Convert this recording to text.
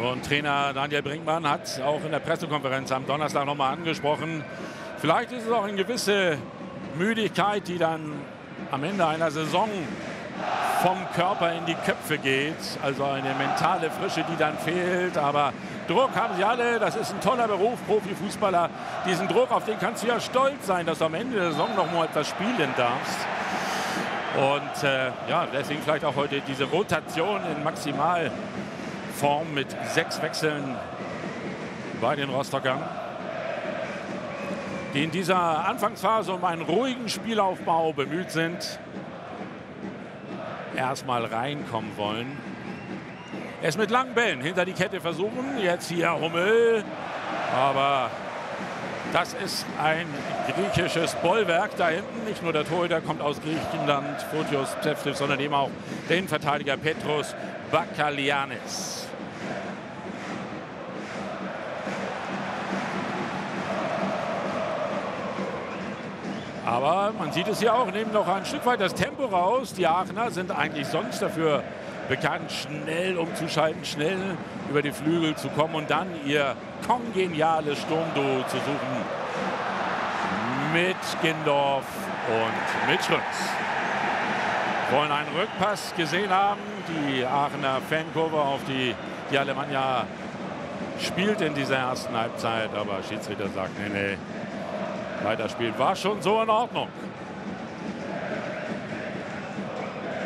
Und Trainer Daniel Brinkmann hat auch in der Pressekonferenz am Donnerstag nochmal angesprochen, vielleicht ist es auch eine gewisse Müdigkeit, die dann am Ende einer Saison vom Körper in die Köpfe geht. Also eine mentale Frische, die dann fehlt. Aber Druck haben sie alle. Das ist ein toller Beruf, Profifußballer. Diesen Druck, auf den kannst du ja stolz sein, dass du am Ende der Saison noch mal etwas spielen darfst. Und ja, deswegen vielleicht auch heute diese Rotation in Maximalform mit 6 Wechseln bei den Rostockern, die in dieser Anfangsphase um einen ruhigen Spielaufbau bemüht sind, erstmal reinkommen wollen. Es mit langen Bällen hinter die Kette versuchen. Jetzt hier Hummel. Aber das ist ein griechisches Bollwerk da hinten. Nicht nur der Torhüter kommt aus Griechenland, Fotios Pseftis, sondern eben auch der Innenverteidiger Petros Bakalianis. Aber man sieht es hier auch, nehmen noch ein Stück weit das Tempo raus. Die Aachener sind eigentlich sonst dafür bekannt, schnell umzuschalten, schnell über die Flügel zu kommen und dann ihr kongeniales Sturmduo zu suchen mit Gindorf und mit Schröms. Wollen einen Rückpass gesehen haben. Die Aachener Fankurve, auf die Alemannia spielt in dieser ersten Halbzeit. Aber Schiedsrichter sagt, nee, weiterspielen war schon so in Ordnung.